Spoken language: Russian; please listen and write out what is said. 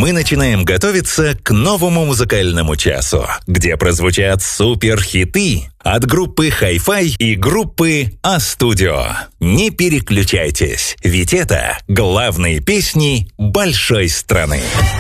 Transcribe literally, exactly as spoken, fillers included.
мы начинаем готовиться к новому музыкальному часу, где прозвучат суперхиты от группы Hi-Fi и группы А-Студио. Не переключайтесь, ведь это главные песни большой страны.